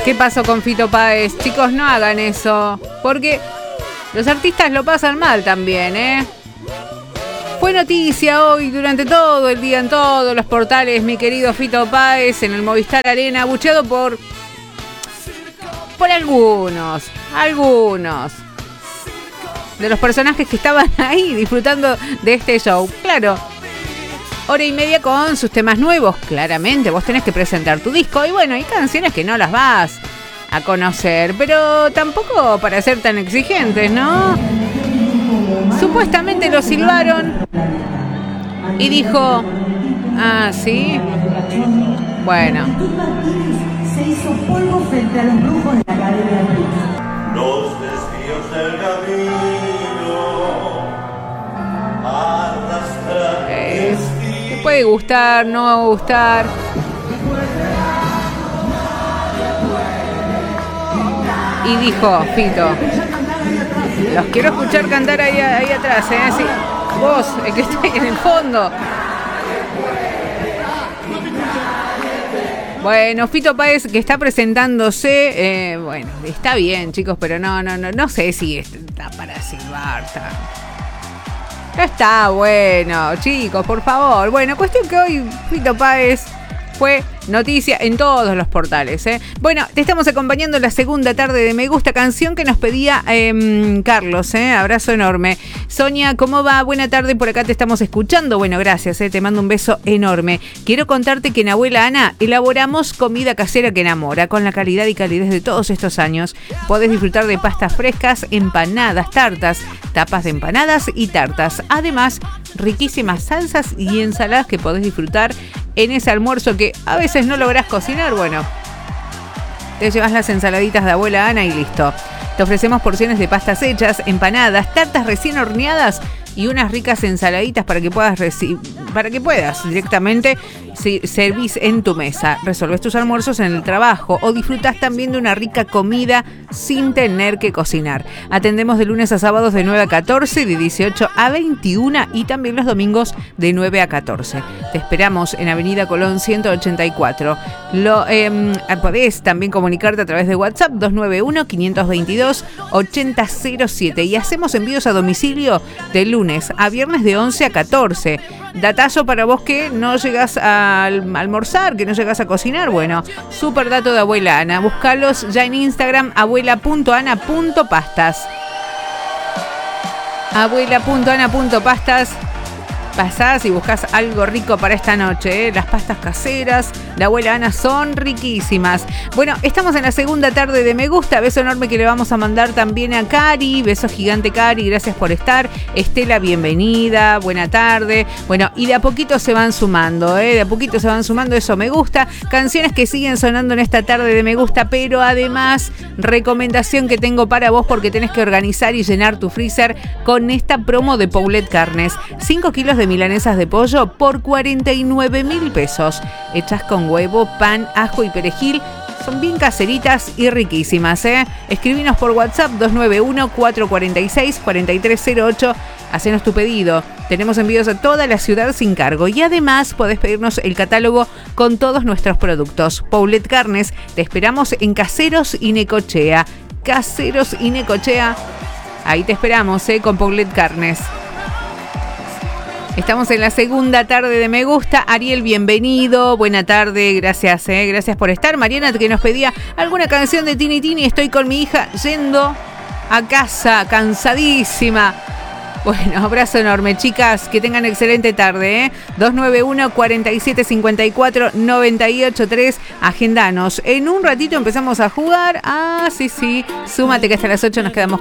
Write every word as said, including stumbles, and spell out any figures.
¿Qué pasó con Fito Páez? Chicos, no hagan eso, porque los artistas lo pasan mal también, ¿eh? Fue noticia hoy durante todo el día en todos los portales, mi querido Fito Páez en el Movistar Arena, abucheado por... por algunos, algunos de los personajes que estaban ahí disfrutando de este show. Claro, hora y media con sus temas nuevos. Claramente, vos tenés que presentar tu disco. Y bueno, hay canciones que no las vas a conocer, pero tampoco para ser tan exigentes, ¿no? Supuestamente lo silbaron y dijo, ah, ¿sí? Bueno. Se hizo polvo frente a los brujos de la Academia Blues. Los desvíos del camino arrastran Eh, te puede gustar, no gustar. Y dijo Fito, los quiero escuchar cantar ahí, ahí atrás, ¿eh? Así, vos, el que está ahí en el fondo. Bueno, Fito Páez que está presentándose, eh, bueno, está bien, chicos, pero no, no, no, no sé si está para silbar tanto. No está bueno, chicos, por favor. Bueno, cuestión que hoy Fito Páez fue noticia en todos los portales, ¿eh? Bueno, te estamos acompañando en la segunda tarde de Me Gusta, canción que nos pedía eh, Carlos, ¿eh? Abrazo enorme. Sonia, ¿cómo va? Buena tarde, por acá te estamos escuchando. Bueno, gracias, ¿eh? Te mando un beso enorme. Quiero contarte que en Abuela Ana elaboramos comida casera que enamora. Con la calidad y calidez de todos estos años, podés disfrutar de pastas frescas, empanadas, tartas, tapas de empanadas y tartas. Además, riquísimas salsas y ensaladas que podés disfrutar en ese almuerzo que a veces no lográs cocinar. Bueno, te llevas las ensaladitas de Abuela Ana y listo. Te ofrecemos porciones de pastas hechas, empanadas, tartas recién horneadas y unas ricas ensaladitas para que puedas reci- para que puedas directamente si servís en tu mesa, resolvés tus almuerzos en el trabajo o disfrutás también de una rica comida sin tener que cocinar. Atendemos de lunes a sábados de nueve a catorce, de dieciocho a veintiuna y también los domingos de nueve a catorce. Te esperamos en Avenida Colón ciento ochenta y cuatro. Lo, eh, podés también comunicarte a través de WhatsApp dos nueve uno, cinco dos dos, ocho cero cero siete y hacemos envíos a domicilio de lunes a viernes de once a catorce. Datazo para vos que no llegás a almorzar, que no llegás a cocinar. Bueno, súper dato de Abuela Ana. Búscalos ya en Instagram, abuela punto ana punto pastas. abuela punto ana punto pastas. Pasás y buscas algo rico para esta noche, ¿eh? Las pastas caseras de Abuela Ana son riquísimas. Bueno, estamos en la segunda tarde de Me Gusta. Beso enorme que le vamos a mandar también a Cari. Beso gigante, Cari. Gracias por estar. Estela, bienvenida. Buena tarde. Bueno, y de a poquito se van sumando, ¿eh? De a poquito se van sumando. Eso me gusta. Canciones que siguen sonando en esta tarde de Me Gusta, pero además, recomendación que tengo para vos porque tenés que organizar y llenar tu freezer con esta promo de Paulette Carnes. cinco kilos de de milanesas de pollo por cuarenta y nueve mil pesos, hechas con huevo, pan, ajo y perejil. Son bien caseritas y riquísimas, ¿eh? Escribinos por WhatsApp dos nueve uno, cuatro cuatro seis, cuatro tres cero ocho. Hacenos tu pedido. Tenemos envíos a toda la ciudad sin cargo. Y además podés pedirnos el catálogo con todos nuestros productos. Paulette Carnes, te esperamos en Caseros y Necochea. Caseros y Necochea. Ahí te esperamos, ¿eh? Con Paulette Carnes. Estamos en la segunda tarde de Me Gusta. Ariel, bienvenido. Buena tarde, gracias, eh. gracias por estar. Mariana, que nos pedía alguna canción de Tini Tini. Estoy con mi hija yendo a casa, cansadísima. Bueno, abrazo enorme, chicas. Que tengan excelente tarde, ¿eh? dos nueve uno, cuatro siete cinco cuatro, nueve ocho tres. Agendanos. En un ratito empezamos a jugar. Ah, sí, sí. Súmate que hasta las ocho nos quedamos